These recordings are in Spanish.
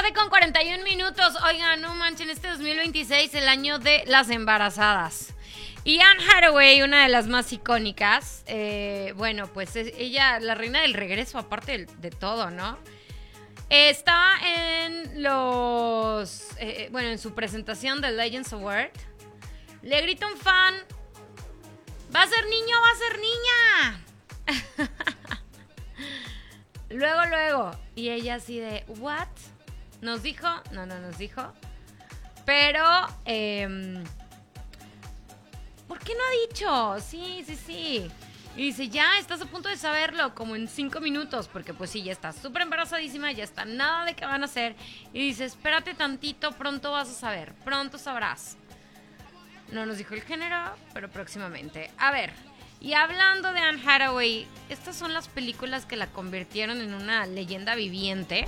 7:41. Oigan, no manchen, este 2026 el año de las embarazadas. Y Anne Hathaway, una de las más icónicas, bueno, pues es ella, la reina del regreso, aparte de todo, ¿no? Estaba en en su presentación del Legends Award. Le grita un fan: ¿va a ser niño o va a ser niña? Luego. Y ella así de, ¿what? ¿Nos dijo? No nos dijo. Pero, ¿por qué no ha dicho? Sí. Y dice, ya, estás a punto de saberlo, como en 5 minutos. Porque pues sí, ya está súper embarazadísima, ya está nada de qué van a hacer. Y dice, espérate tantito, pronto vas a saber, pronto sabrás. No nos dijo el género, pero próximamente. A ver, y hablando de Anne Hathaway, estas son las películas que la convirtieron en una leyenda viviente.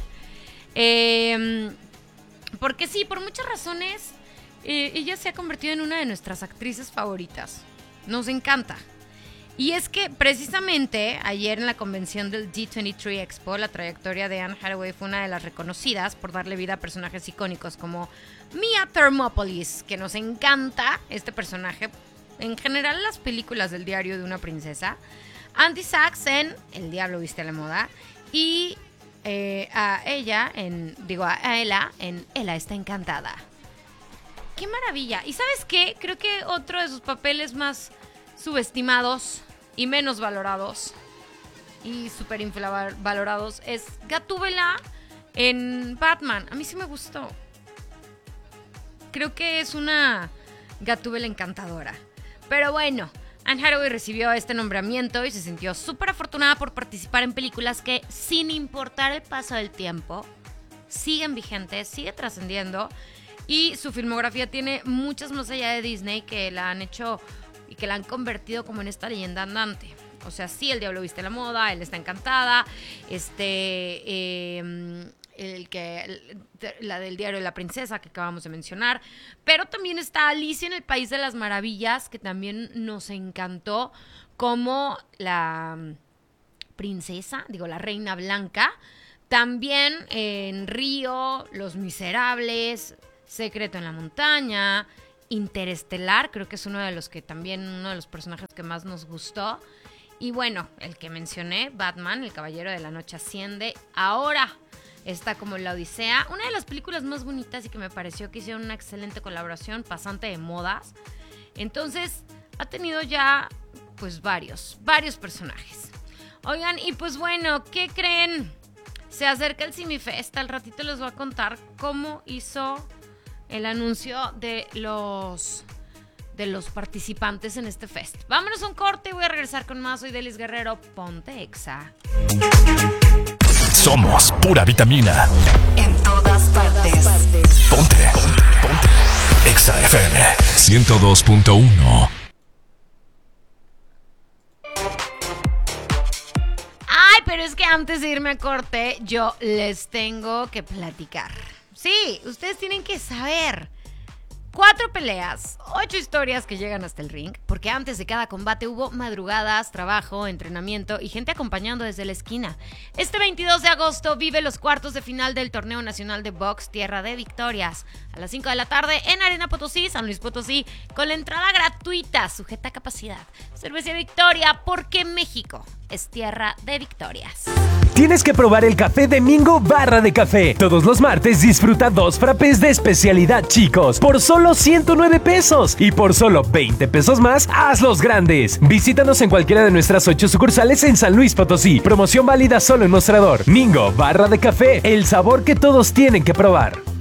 Porque sí, por muchas razones, ella se ha convertido en una de nuestras actrices favoritas. Nos encanta. Y es que precisamente ayer en la convención del D23 Expo, la trayectoria de Anne Hathaway fue una de las reconocidas por darle vida a personajes icónicos como Mia Thermopolis, que nos encanta este personaje, en general las películas del Diario de una Princesa, Andy Sachs en El Diablo Viste a la Moda, y a ella a Ella en Ella está encantada. ¡Qué maravilla! ¿Y sabes qué? Creo que otro de sus papeles más subestimados y menos valorados y súper infravalorados es Gatúbela en Batman. A mí sí me gustó. Creo que es una Gatúbela encantadora. Pero bueno, Anne Hathaway recibió este nombramiento y se sintió súper afortunada por participar en películas que, sin importar el paso del tiempo, siguen vigentes, sigue trascendiendo. Y su filmografía tiene muchas más allá de Disney que la han hecho y que la han convertido como en esta leyenda andante. O sea, sí, El Diablo Viste la Moda, Él está encantada, la del Diario de la Princesa que acabamos de mencionar, pero también está Alicia en el País de las Maravillas, que también nos encantó como la princesa, la Reina Blanca. También en Río, Los Miserables, Secreto en la Montaña, Interestelar, creo que es uno de los personajes que más nos gustó. Y bueno, el que mencioné, Batman, El Caballero de la Noche Asciende, ahora está como La Odisea, una de las películas más bonitas y que me pareció que hicieron una excelente colaboración, Pasante de Modas. Entonces, ha tenido ya pues varios personajes. Oigan, y pues bueno, ¿qué creen? Se acerca el Cimifest, al ratito les voy a contar cómo hizo el anuncio de los participantes en este fest. Vámonos a un corte y voy a regresar con más. Soy Delis Guerrero, ponte Exa. Somos pura vitamina. En todas partes. Ponte. Exa FM 102.1. Ay, pero es que antes de irme a corte, yo les tengo que platicar. Sí, ustedes tienen que saber. 4 peleas, 8 historias que llegan hasta el ring, porque antes de cada combate hubo madrugadas, trabajo, entrenamiento y gente acompañando desde la esquina. Este 22 de agosto vive los cuartos de final del Torneo Nacional de Box Tierra de Victorias. A las 5 de la tarde en Arena Potosí, San Luis Potosí, con la entrada gratuita, sujeta a capacidad. Cerveza Victoria, porque México es tierra de victorias. Tienes que probar el café de Mingo Barra de Café. Todos los martes disfruta 2 frappés de especialidad chicos por solo 109 pesos. Y por solo 20 pesos más, hazlos grandes. Visítanos en cualquiera de nuestras 8 sucursales en San Luis Potosí. Promoción válida solo en Mostrador. Mingo Barra de Café, el sabor que todos tienen que probar.